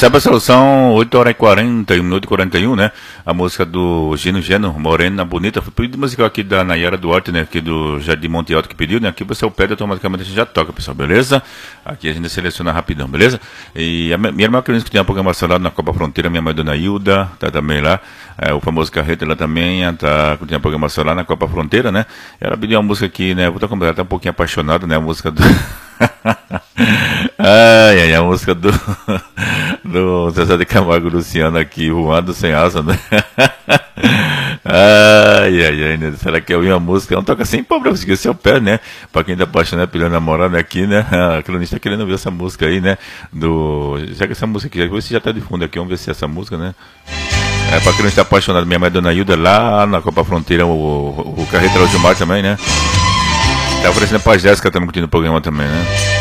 Recebe a solução 8 horas e 41 minutos e 41, né? A música do Geno, Morena Bonita. Foi pedido musical aqui da Nayara Duarte, né? Aqui do Jardim Monte Alto que pediu, né? Aqui você pede, automaticamente a gente já toca, pessoal, beleza? Aqui a gente seleciona rapidão, beleza? E a minha irmã Cris, que tem uma programação lá na Copa Fronteira, minha mãe Dona Hilda, tá também lá. O famoso Carreta, ela também tá com a programação lá na Copa Fronteira, né? Ela pediu uma música aqui, né? Vou estar com ela, tá um pouquinho apaixonada, né? A música do. Ai, a música do Zezé de Camargo e Luciano aqui, voando sem asa, né? Ai, né? Será que eu ouvi uma música? Não toca assim, pobre, porque seu pé, né? Pra quem tá apaixonado pela namorada aqui, né? A cronista tá querendo ouvir essa música aí, né? Já que essa música aqui, você já tá de fundo aqui, vamos ver se é essa música, né? Pra quem não está apaixonado, minha mãe Dona Hilda lá na Copa Fronteira, o Carreta Gilmar também, né? Tá oferecendo pra Jéssica também curtindo o programa também, né?